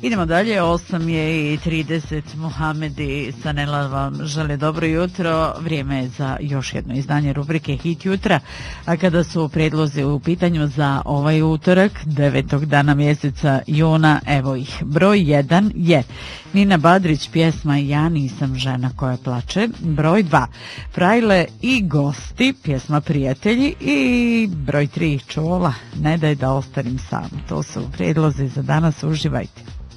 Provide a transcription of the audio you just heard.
Idemo dalje, 8:30, Mohamed i Sanela vam žele dobro jutro. Vrijeme je za još jedno izdanje rubrike Hit jutra, a kada su predlozi u pitanju za ovaj utorak, 9. dana mjeseca juna, evo ih. Broj 1 je Nina Badrić, pjesma Ja nisam žena koja plače. Broj 2, Frajle i gosti, pjesma Prijatelji. I broj 3, Čola, Ne daj da ostanem sam. To su predlozi za danas, uživajte.